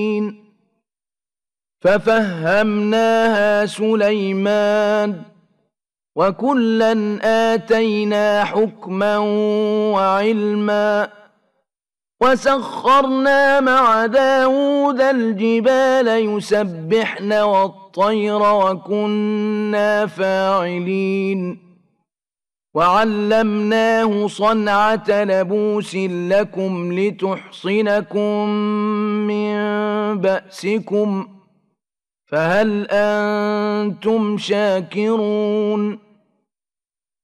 ففهمناها سليمان وكلا آتينا حكما وعلما وسخرنا مع داود الجبال يسبحن والطير وكنا فاعلين وعلمناه صنعة لبوس لكم لتحصنكم من بأسكم فهل أنتم شاكرون